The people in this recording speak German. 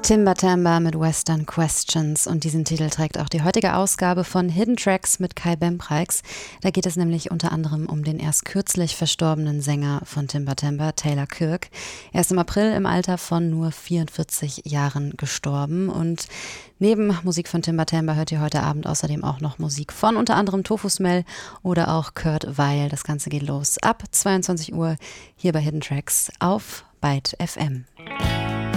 Timber mit Western Questions, und diesen Titel trägt auch die heutige Ausgabe von Hidden Tracks mit Kai Bempreix. Da geht es nämlich unter anderem um den erst kürzlich verstorbenen Sänger von Timber, Taylor Kirk. Er ist im April im Alter von nur 44 Jahren gestorben, und neben Musik von Timber hört ihr heute Abend außerdem auch noch Musik von unter anderem Tofu Smell oder auch Kurt Weil. Das Ganze geht los ab 22 Uhr hier bei Hidden Tracks auf Byte FM.